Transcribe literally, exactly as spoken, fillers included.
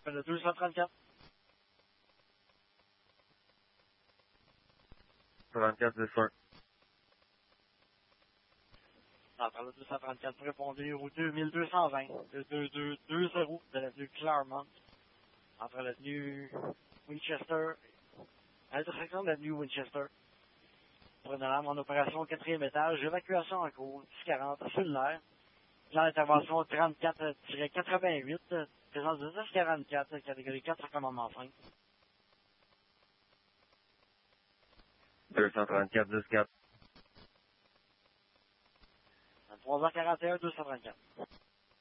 le deux cent trente-quatre. trente-quatre, dix, un. Entre le deux cent trente-quatre pour répondre au deux mille deux cent vingt, le deux deux deux zéro de l'avenue Claremont, entre l'avenue Winchester, à l'intersection de l'avenue Winchester. Pour une alarme en opération au quatrième étage, évacuation en cours, dix quarante, cellulaire. Plan d'intervention trente-quatre quatre-vingt-huit, présence de dix quarante-quatre, catégorie quatre, commandement cinq. deux cent trente-quatre, dix, quatre. trois heures quarante et un, deux cent trente-quatre.